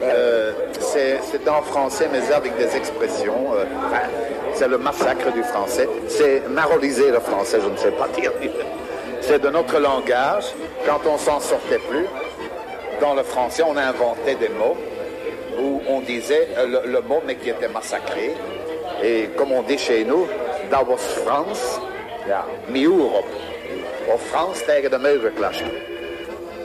C'est en français, mais avec des expressions. C'est le massacre du français. C'est maroliser le français, je ne sais pas dire. C'est de notre langage. Quand on s'en sortait plus, dans le français, on inventait des mots où on disait le mot, mais qui était massacré. Et comme on dit chez nous, dat was Frans, ja, mi Europe. Of Frans tegen de muivenklasje.